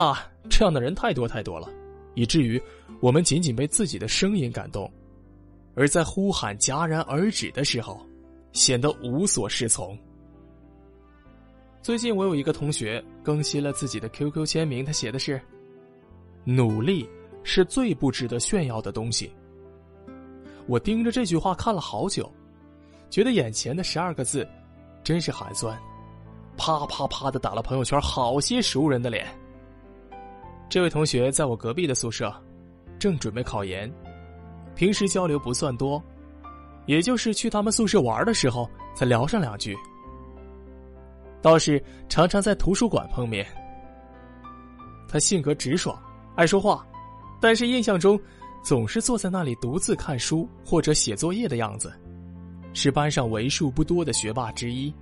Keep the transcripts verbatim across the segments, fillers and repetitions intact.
啊，这样的人太多太多了，以至于我们仅仅被自己的声音感动，而在呼喊戛然而止的时候，显得无所适从。最近我有一个同学更新了自己的 Q Q 签名，他写的是：努力是最不值得炫耀的东西。我盯着这句话看了好久，觉得眼前的十二个字真是寒酸，啪啪啪地打了朋友圈好些熟人的脸。这位同学在我隔壁的宿舍，正准备考研，平时交流不算多，也就是去他们宿舍玩的时候才聊上两句，倒是常常在图书馆碰面。他性格直爽，爱说话，但是印象中总是坐在那里独自看书或者写作业的样子，是班上为数不多的学霸之一。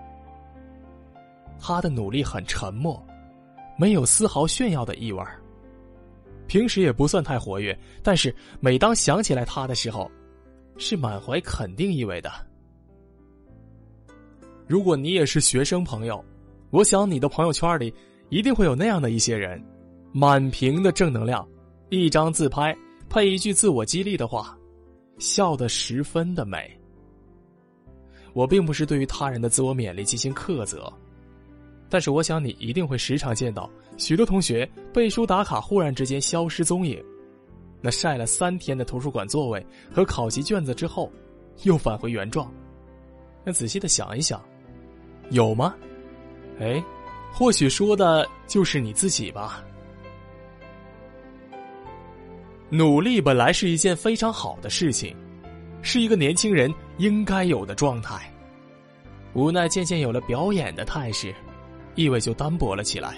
他的努力很沉默，没有丝毫炫耀的意味，平时也不算太活跃，但是每当想起来他的时候，是满怀肯定意味的。如果你也是学生朋友，我想你的朋友圈里一定会有那样的一些人，满屏的正能量，一张自拍配一句自我激励的话，笑得十分的美。我并不是对于他人的自我勉励进行苛责，但是我想你一定会时常见到许多同学背书打卡忽然之间消失踪影，那晒了三天的图书馆座位和考级卷子之后又返回原状。那仔细的想一想，有吗？哎，或许说的就是你自己吧。努力本来是一件非常好的事情，是一个年轻人应该有的状态，无奈渐渐有了表演的态势，意味就单薄了起来。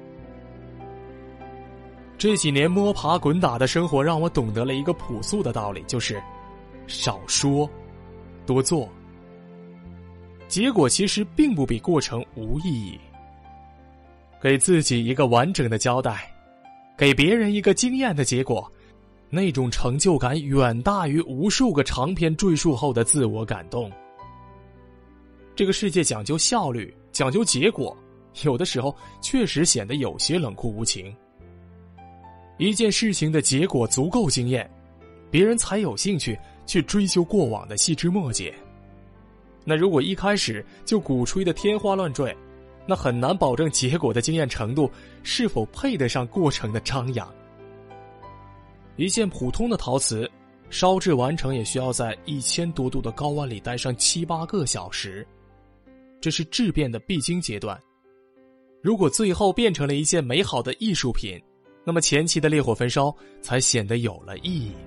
这几年摸爬滚打的生活让我懂得了一个朴素的道理，就是少说多做。结果其实并不比过程无意义。给自己一个完整的交代，给别人一个惊艳的结果，那种成就感远大于无数个长篇赘述后的自我感动。这个世界讲究效率，讲究结果，有的时候确实显得有些冷酷无情。一件事情的结果足够惊艳，别人才有兴趣去追究过往的细枝末节。那如果一开始就鼓吹的天花乱坠，那很难保证结果的惊艳程度是否配得上过程的张扬。一件普通的陶瓷烧制完成也需要在一千多度的高温里待上七八个小时，这是质变的必经阶段。如果最后变成了一件美好的艺术品，那么前期的烈火焚烧才显得有了意义。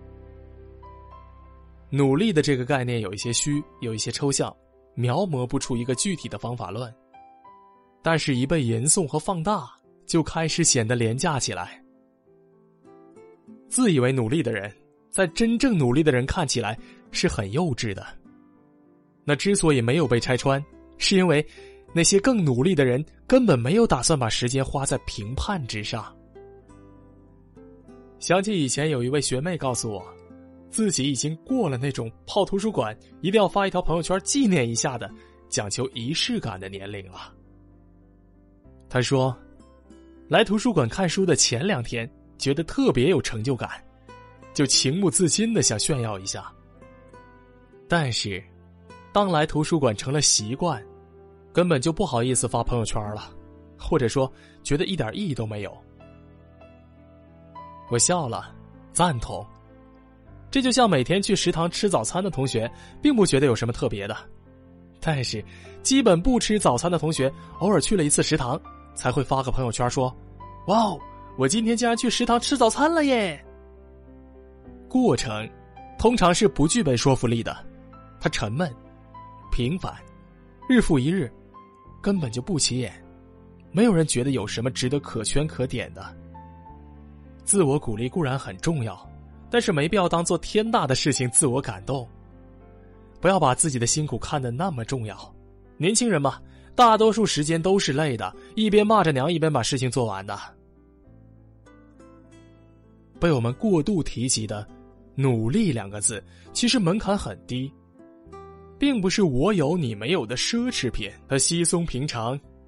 努力的这个概念有一些虚，有一些抽象，描摹不出一个具体的方法论，但是一被吟诵和放大，就开始显得廉价起来。自以为努力的人，在真正努力的人看起来是很幼稚的。那之所以没有被拆穿，是因为那些更努力的人根本没有打算把时间花在评判之上。想起以前有一位学妹告诉我，自己已经过了那种泡图书馆一定要发一条朋友圈纪念一下的讲求仪式感的年龄了。她说，来图书馆看书的前两天觉得特别有成就感，就情不自禁地想炫耀一下。但是当来图书馆成了习惯，根本就不好意思发朋友圈了，或者说觉得一点意义都没有。我笑了，赞同。这就像每天去食堂吃早餐的同学并不觉得有什么特别的，但是基本不吃早餐的同学偶尔去了一次食堂，才会发个朋友圈说，哇哦，我今天竟然去食堂吃早餐了耶。过程通常是不具备说服力的，它沉闷平凡，日复一日，根本就不起眼，没有人觉得有什么值得可圈可点的。自我鼓励固然很重要，但是没必要当做天大的事情自我感动。不要把自己的辛苦看得那么重要。年轻人嘛，大多数时间都是累的，一边骂着娘一边把事情做完的。被我们过度提及的努力两个字，其实门槛很低，并不是我有你没有的奢侈品，它稀松平常，